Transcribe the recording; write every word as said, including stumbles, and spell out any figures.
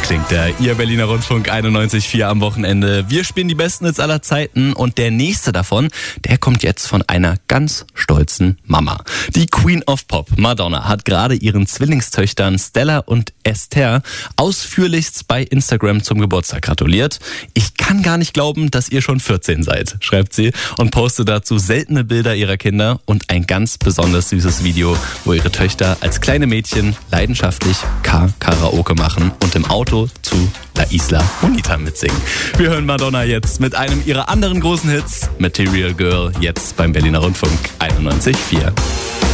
klingt der, Ihr Berliner Rundfunk einundneunzig Komma vier am Wochenende. Wir spielen die besten Hits aller Zeiten und der nächste davon, der kommt jetzt von einer ganz stolzen Mama. Die Queen of Pop, Madonna, hat gerade ihren Zwillingstöchtern Stella und Esther ausführlichst bei Instagram zum Geburtstag gratuliert. Ich kann gar nicht glauben, dass ihr schon vierzehn seid, schreibt sie und postet dazu seltene Bilder ihrer Kinder und ein ganz besonders süßes Video, wo ihre Töchter als kleine Mädchen leidenschaftlich K-Karaoke machen und im Auto zu La Isla Bonita mitsingen. Wir hören Madonna jetzt mit einem ihrer anderen großen Hits, Material Girl, jetzt beim Berliner Rundfunk einundneunzig Komma vier.